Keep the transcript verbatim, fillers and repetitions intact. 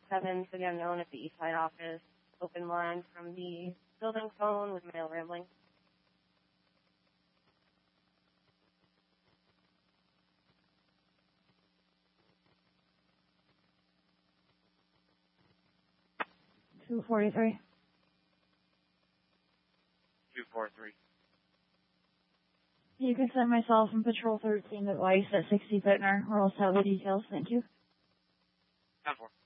seven, City Unknown at the East Side office. Open line from the building phone with male rambling. two forty-three. two forty-three. You can send myself and Patrol thirteen advice at sixty Bittner, or else have the details. Thank you. ten four.